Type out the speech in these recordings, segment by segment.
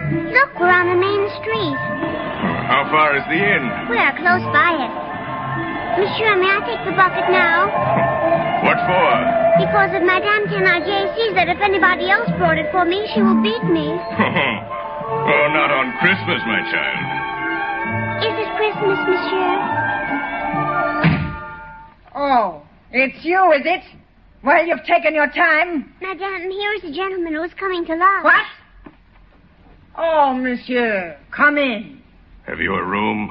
Look, we're on the main street. How far is the inn? We are close by it. Monsieur, may I take the bucket now? What for? Because if Madame Thénardier sees that if anybody else brought it for me, she will beat me. Oh, not on Christmas, my child. Is it Christmas, Monsieur? Oh, it's you, is it? Well, you've taken your time. Madame, here's a gentleman who is coming to lunch. What? Oh, monsieur, come in. Have you a room?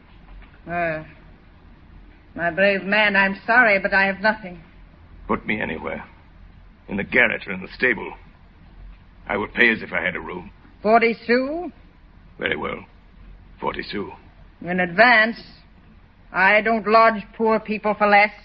My brave man, I'm sorry, but I have nothing. Put me anywhere. In the garret or in the stable. I would pay as if I had a room. 40 sous? Very well. 40 sous. In advance. I don't lodge poor people for less.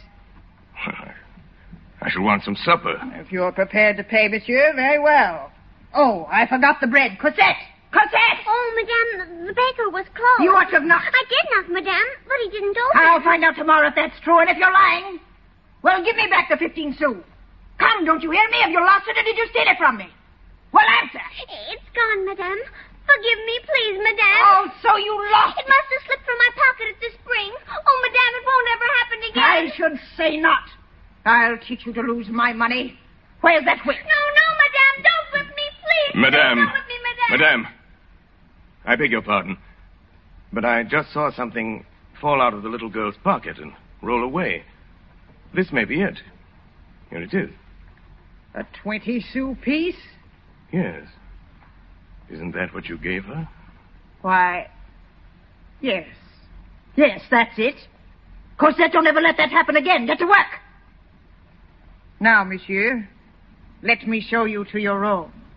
I shall want some supper. If you're prepared to pay, monsieur, very well. Oh, I forgot the bread. Cosette! Cosette! Oh, Madame, the baker was closed. You ought to have knocked. I did knock, Madame, but he didn't open. I'll find out tomorrow if that's true, and if you're lying, well, give me back the 15 sous. Come, don't you hear me? Have you lost it, or did you steal it from me? Well, answer. It's gone, Madame. Forgive me, please, Madame. Oh, so you lost it. It must have slipped from my pocket at the spring. Oh, Madame, it won't ever happen again. I should say not. I'll teach you to lose my money. Where's that whip? No, Madame, don't whip me, please. Madame. Don't whip me, Madame. Madame. I beg your pardon, but I just saw something fall out of the little girl's pocket and roll away. This may be it. Here it is. A 20-sou piece? Yes. Isn't that what you gave her? Why, yes. Yes, that's it. Cosette, don't ever let that happen again. Get to work. Now, monsieur, let me show you to your room.